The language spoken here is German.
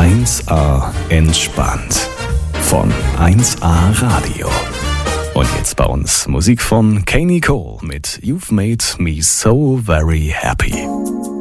1A entspannt von 1A Radio. Und jetzt bei uns Musik von Kanye Cole mit You've Made Me So Very Happy.